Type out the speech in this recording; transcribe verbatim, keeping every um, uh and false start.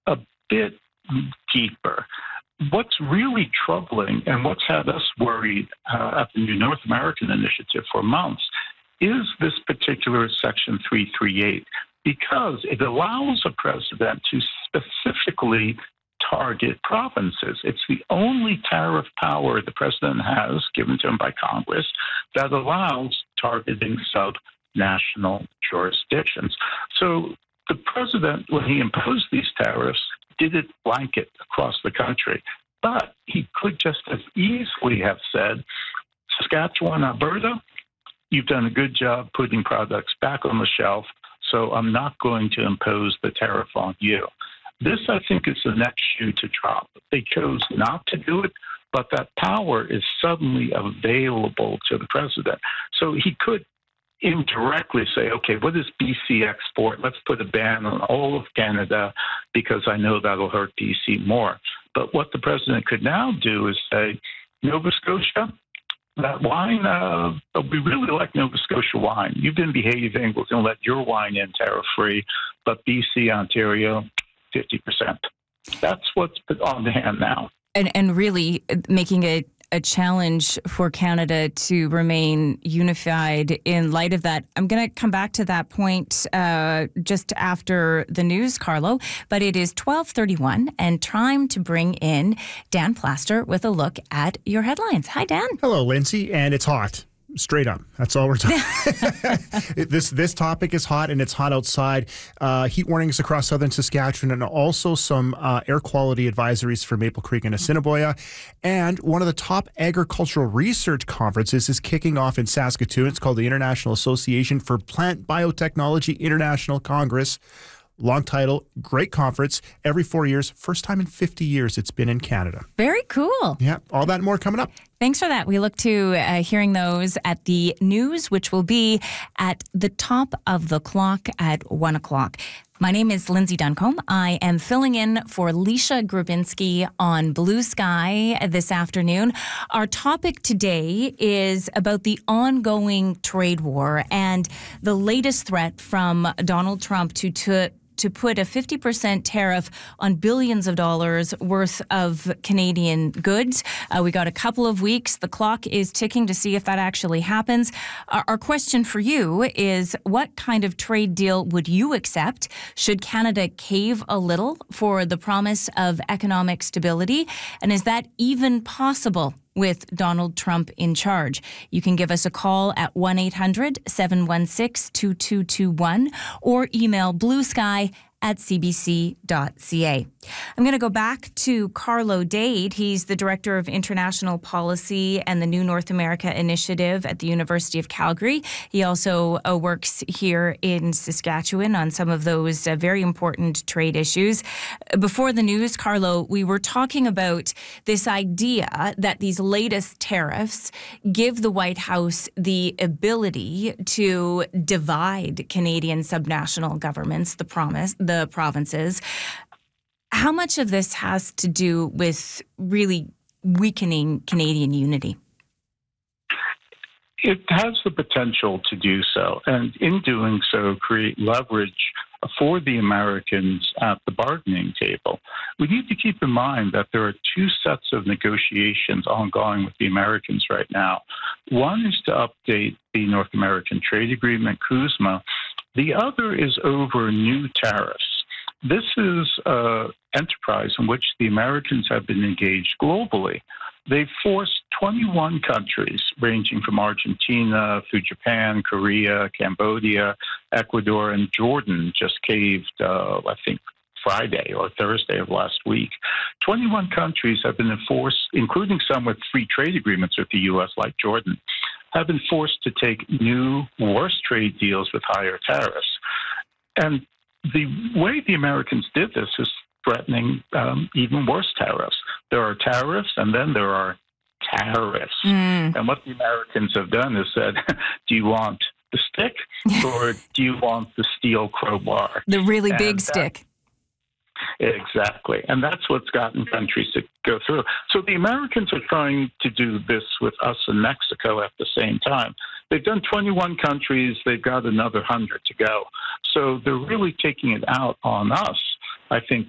a bit deeper. What's really troubling and what's had us worried uh, at the New North American Initiative for months is this particular Section three thirty-eight, because it allows a president to specifically target provinces. It's the only tariff power the president has given to him by Congress that allows targeting sub-national jurisdictions. So the president, when he imposed these tariffs, did it blanket across the country. But he could just as easily have said, Saskatchewan, Alberta, you've done a good job putting products back on the shelf, so I'm not going to impose the tariff on you. This, I think, is the next shoe to drop. They chose not to do it, but that power is suddenly available to the president. So he could indirectly say, okay, what is B C export? Let's put a ban on all of Canada because I know that'll hurt B C more. But what the president could now do is say, Nova Scotia, that wine, uh, we really like Nova Scotia wine. You've been behaving. We're going to let your wine in tariff-free, but B C, Ontario, fifty percent. That's what's on the hand now. And, and really making it a challenge for Canada to remain unified in light of that. I'm going to come back to that point uh, just after the news, Carlo, but it is twelve thirty-one and time to bring in Dan Plaster with a look at your headlines. Hi, Dan. Hello, Lindsay, and it's hot. Straight up. That's all we're talking. this this topic is hot, and it's hot outside. Uh, heat warnings across southern Saskatchewan, and also some uh, air quality advisories for Maple Creek and Assiniboia. And one of the top agricultural research conferences is kicking off in Saskatoon. It's called the International Association for Plant Biotechnology International Congress. Long title, great conference, every four years. First time in fifty years it's been in Canada. Very cool. Yeah, all that and more coming up. Thanks for that. We look to uh, hearing those at the news, which will be at the top of the clock at one o'clock. My name is Lindsay Duncombe. I am filling in for Leisha Grabinski on Blue Sky this afternoon. Our topic today is about the ongoing trade war and the latest threat from Donald Trump to, to to put a fifty percent tariff on billions of dollars worth of Canadian goods. Uh, we got a couple of weeks. The clock is ticking to see if that actually happens. Our, our question for you is, what kind of trade deal would you accept? Should Canada cave a little for the promise of economic stability? And is that even possible with Donald Trump in charge? You can give us a call at one eight hundred seven one six two two two one or email bluesky at c b c dot c a. I'm going to go back to Carlo Dade. He's the Director of International Policy and the New North America Initiative at the University of Calgary. He also uh, works here in Saskatchewan on some of those uh, very important trade issues. Before the news, Carlo, we were talking about this idea that these latest tariffs give the White House the ability to divide Canadian subnational governments, the promise, the provinces. How much of this has to do with really weakening Canadian unity? It has the potential to do so, and in doing so, create leverage for the Americans at the bargaining table. We need to keep in mind that there are two sets of negotiations ongoing with the Americans right now. One is to update the North American Trade Agreement, CUSMA. The other is over new tariffs. This is an enterprise in which the Americans have been engaged globally. They've forced twenty-one countries, ranging from Argentina through Japan, Korea, Cambodia, Ecuador, and Jordan just caved, uh, I think, Friday or Thursday of last week. twenty-one countries have been enforced, including some with free trade agreements with the U S, like Jordan, have been forced to take new, worse trade deals with higher tariffs. And the way the Americans did this is threatening um, even worse tariffs. There are tariffs, and then there are tariffs. Mm. And what the Americans have done is said, do you want the stick or do you want the steel crowbar? The really and big that, stick. Exactly. And that's what's gotten countries to go through. So the Americans are trying to do this with us and Mexico at the same time. They've done twenty-one countries. They've got another one hundred to go. So they're really taking it out on us, I think,